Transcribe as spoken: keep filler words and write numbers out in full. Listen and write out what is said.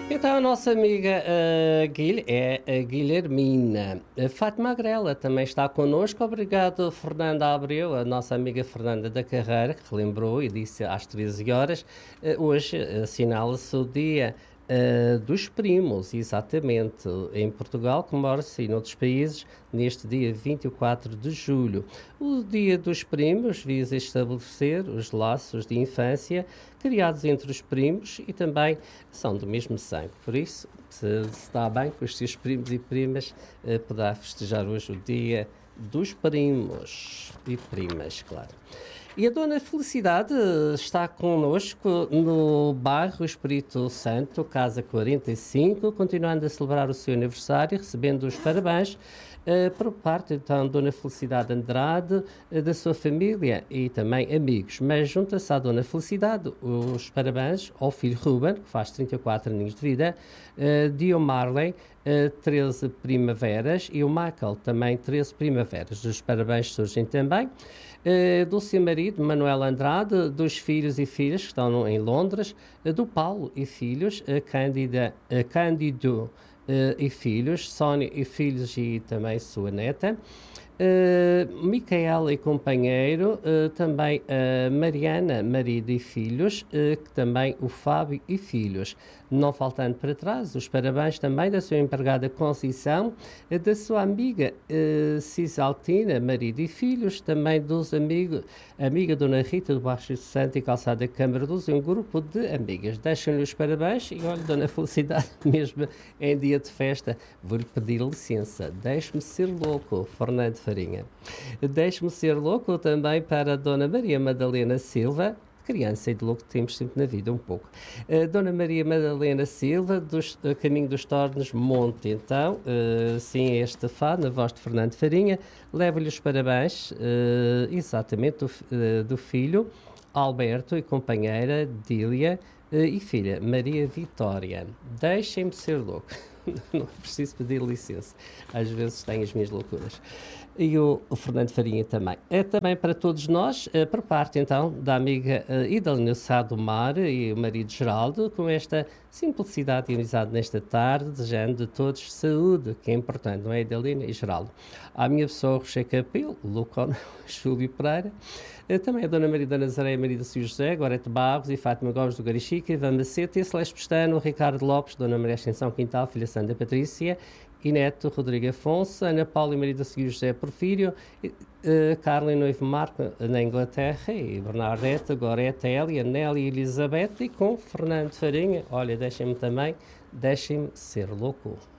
Então, a nossa amiga uh, Guil é a Guilhermina. A Fátima Agrela também está connosco. Obrigado, Fernanda Abreu, a nossa amiga Fernanda da Carreira, que relembrou e disse às treze horas. Uh, hoje assinala-se o dia uh, dos primos, exatamente. Em Portugal, comemora-se e noutros países, neste dia vinte e quatro de julho. O Dia dos Primos visa estabelecer os laços de infância criados entre os primos e também são do mesmo sangue. Por isso, se, se está bem com os seus primos e primas, eh, poderá festejar hoje o Dia dos Primos e Primas, claro. E a Dona Felicidade está connosco no bairro Espírito Santo, Casa quarenta e cinco, continuando a celebrar o seu aniversário, recebendo os parabéns uh, por parte, então, de Dona Felicidade Andrade, uh, da sua família e também amigos. Mas junta-se à Dona Felicidade os parabéns ao filho Ruben, que faz trinta e quatro anos de vida, uh, Dio Marley, uh, treze primaveras, e o Michael, também treze primaveras. Os parabéns surgem também Uh, do seu marido, Manuel Andrade, dos filhos e filhas que estão no, em Londres, uh, do Paulo e filhos, uh, Cândida, uh, Cândido uh, e filhos, Sónia e filhos e também sua neta, uh, Micaela e companheiro, uh, também uh, Mariana, marido e filhos, uh, que também o Fábio e filhos. Não faltando para trás, os parabéns também da sua empregada Conceição, uh, da sua amiga uh, Cisaltina, marido e filhos, também dos amigos, amiga Dona Rita do Baixo Santo e Calçada Câmara Luz, e um grupo de amigas. Deixam-lhe os parabéns e olha, Dona Felicidade, mesmo em dia de festa, vou-lhe pedir licença. Deixe-me ser louco, Fernando Farinha. Deixe-me ser louco também para a Dona Maria Madalena Silva, criança e de louco temos sempre na vida um pouco. Uh, Dona Maria Madalena Silva, do uh, Caminho dos Tornos, Monte, então, uh, sim, este fado, na voz de Fernando Farinha, leva-lhe os parabéns, uh, exatamente, do, uh, do filho, Alberto, e companheira, Dília, uh, e filha, Maria Vitória. Deixem-me ser louco. Não preciso pedir licença. Às vezes tenho as minhas loucuras. E o, o Fernando Farinha também. É também para todos nós, uh, por parte então da amiga uh, Idalina Sá do Mar e o marido Geraldo, com esta simplicidade e amizade nesta tarde, desejando de todos saúde, que é importante, não é, Idalina e Geraldo? À minha pessoa, Rocher Capelo, Lucão, Júlio Pereira, uh, também a Dona Maria da Nazaré, Maria da Sil José, Gorete Barros e Fátima Gomes do Garichica, Ivan Macete, Celeste Pestano, Ricardo Lopes, Dona Maria Ascensão Quintal, filha Santa Patrícia, e Neto Rodrigo Afonso, Ana Paula e Maria da Sil José Porfírio, uh, Carla e Noivo Marco na Inglaterra, e Bernadette, Gorete, Elia, Nelly e Elizabeth, e com Fernando Farinha. Olha, deixem-me também, deixem-me ser louco.